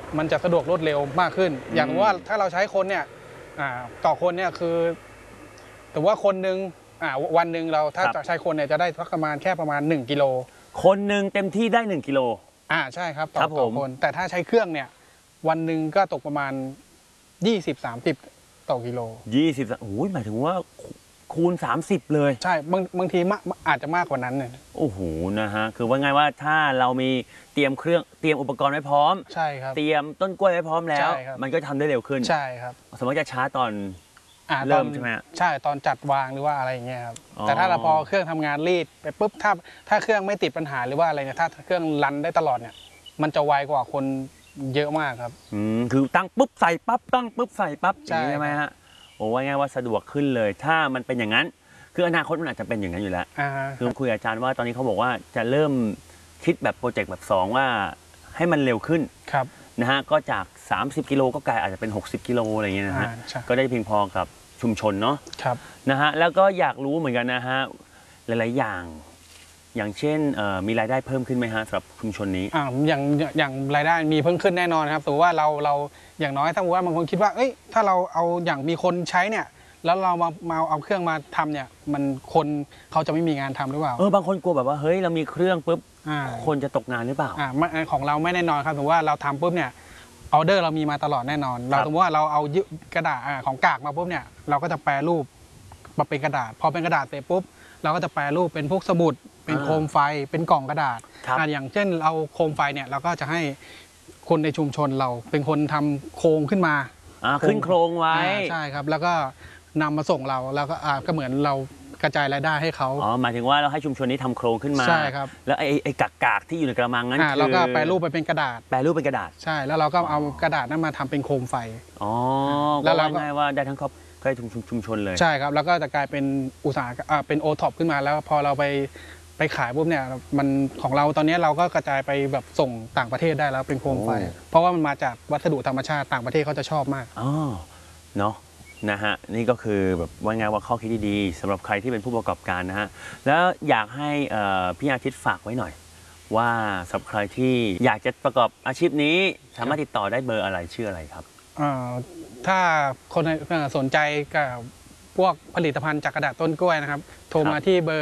มันจะสะดวกรวดเร็วมากขึ้น อย่างว่าถ้าเราใช้คนเนี่ยต่อคนเนี่ยคือแต่ว่าคนหนึ่งวันหนึ่งเราถ้าใช้คนเนี่ยจะได้ประมาณ1 กิโลคนหนึ่งเต็มที่ได้1 กิโลใช่ครับต่อคนแต่ถ้าใช้เครื่องเนี่ยวันหนึ่งก็ตกประมาณ20-30 ต่อกิโล 20โอ้ยหมายถึงว่าคูณ30เลยใช่บางทีอาจจะมากกว่านั้นเนี่ยโอ้โหนะฮะคือว่าไงว่าถ้าเรามีเตรียมอุปกรณ์ไว้พร้อมใช่ครับเตรียมต้นกล้วยไว้พร้อมแล้วมันก็ทำได้เร็วขึ้นใช่ครับสมมติจะช้าตอนเริ่มใช่ไหมใช่ตอนจัดวางหรือว่าอะไรอย่างเงี้ยครับแต่ถ้าเราพอเครื่องทำงานรีดไปปุ๊บถ้าเครื่องไม่ติดปัญหาหรือว่าอะไรเนี่ยถ้าเครื่องรันได้ตลอดเนี่ยมันจะไวกว่าคนเยอะมากครับคือตั้งปุ๊บใส่ปั๊บตั้งปุ๊บใส่ปั๊บใช่ไหมฮะโอ้ว่าง่ายว่าสะดวกขึ้นเลยถ้ามันเป็นอย่างนั้นคืออนาคตมันอาจจะเป็นอย่างนั้นอยู่แล้วคือคุยกับอาจารย์ว่าตอนนี้เขาบอกว่าจะเริ่มคิดแบบโปรเจกต์แบบ2ว่าให้มันเร็วขึ้นนะฮะก็จาก30 กิโลก็กลายอาจจะเป็น60 กิโลอะไรอย่างเงี้ยนะฮะก็ได้เพียงพอกับชุมชนเนาะนะฮะแล้วก็อยากรู้เหมือนกันนะฮะหลายๆอย่างเช่นมีรายได้เพิ่มขึ้นไหมฮะสำหรับชุมชนนี้อย่างรายได้มีเพิ่มขึ้นแน่นอนครับสมมติว่าเราอย่างน้อยถ้าสมมติว่าบางคนคิดว่าถ้าเราเอาอย่างมีคนใช้เนี่ยแล้วเรามาเอาเครื่องมาทำเนี่ยมันคนเขาจะไม่มีงานทำหรือเปล่าบางคนกลัวแบบว่าเฮ้ยเรามีเครื่องปุ๊บคนจะตกงานหรือเปล่าของเราไม่แน่นอนครับสมมติว่าเราทำปุ๊บเนี่ยออเดอร์เรามีมาตลอดแน่นอนเราสมมติว่าเราเอากระดาษของกากมาปุ๊บเนี่ยเราก็จะแปรรูปมาเป็นกระดาษพอเป็นกระดาษเสร็จปุ๊บเราก็จะแปรรูปเป็นพวกสมุดเป็นโคมไฟเป็นกล่องกระดาษอย่างเช่นเราโคมไฟเนี่ยเราก็จะให้คนในชุมชนเราเป็นคนทำโครงขึ้นมาขึ้นโครงไว้ใช่ครับแล้วก็นำมาส่งเราแล้วก็เหมือนเรากระจายรายได้ให้เขาหมายถึงว่าเราให้ชุมชนนี้ทำโครงขึ้นมาใช่ครับแล้วไอ้กากที่อยู่ในกระมังนั้นเราก็แปรรูปไปเป็นกระดาษใช่แล้วเราก็เอากระดาษนั้นมาทำเป็นโคมไฟแล้วเราง่ายว่าได้ทั้งครอบครัวชุมชนเลยใช่ครับแล้วก็จะกลายเป็นอุตสาหกรรมเป็นโอท็อปขึ้นมาแล้วพอเราไปขายปุ๊บเนี่ยมันของเราตอนนี้เราก็กระจายไปแบบส่งต่างประเทศได้แล้วเป็นโคมไฟเพราะว่ามันมาจากวัสดุธรรมชาติต่างประเทศเขาจะชอบมากเนาะนะฮะนี่ก็คือแบบว่าไงว่าข้อคิดดีๆสำหรับใครที่เป็นผู้ประกอบการนะฮะแล้วอยากให้พี่อาทิตย์ฝากไว้หน่อยว่าสำหรับใครที่อยากจะประกอบอาชีพนี้สามารถติดต่อได้เบอร์อะไรชื่ออะไรครับถ้าคนสนใจกับพวกผลิตภัณฑ์จากกระดาษต้นกล้วยนะครับโทรมาที่เบอร์